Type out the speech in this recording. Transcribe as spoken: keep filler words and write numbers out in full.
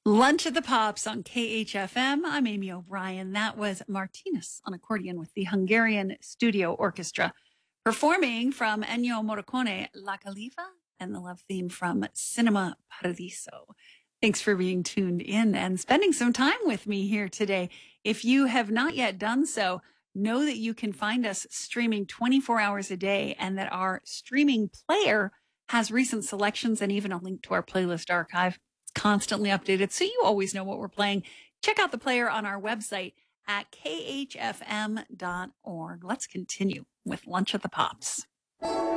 Lunch at the Pops on K H F M. I'm Amy O'Brien. That was Martinez on accordion with the Hungarian Studio Orchestra, performing from Ennio Morricone, La Califa, and the love theme from Cinema Paradiso. Thanks for being tuned in and spending some time with me here today. If you have not yet done so, know that you can find us streaming twenty-four hours a day and that our streaming player has recent selections and even a link to our playlist archive. It's constantly updated, so you always know what we're playing. Check out the player on our website at k h f m dot org. Let's continue with Lunch at the Pops.